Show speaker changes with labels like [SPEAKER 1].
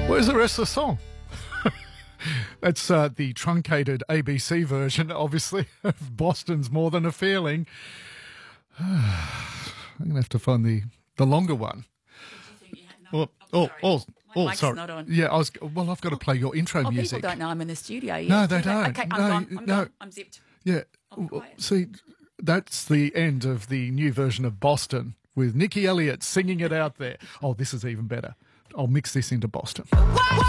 [SPEAKER 1] Where's the rest of the song? That's the truncated ABC version, obviously, of Boston's More Than a Feeling. I'm going to have to find the longer one. Sorry.
[SPEAKER 2] Not on.
[SPEAKER 1] Yeah, I've got to play your intro music.
[SPEAKER 2] People don't know I'm in the studio yet.
[SPEAKER 1] No, they don't.
[SPEAKER 2] Okay, I'm gone. I'm zipped.
[SPEAKER 1] Yeah.
[SPEAKER 2] Quiet.
[SPEAKER 1] See, that's the end of the new version of Boston with Nikki Elliott singing it out there. Oh, this is even better. I'll mix this into Boston.